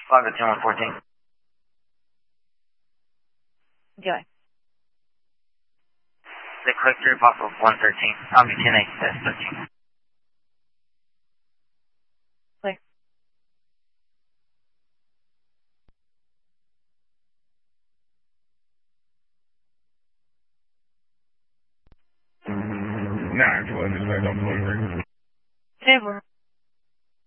Flag 114. Enjoy. The click through possible 113. I'll be 10-8, that's 13. Clear. Nah, it's what it is. I don't believe it. Never.